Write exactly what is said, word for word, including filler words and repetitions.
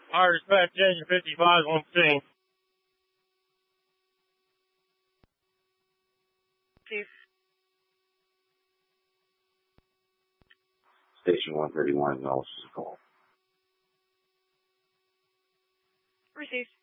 Our dispatch station fifty-five on scene. Chief. Station one thirty-one, no, this is a call. Received.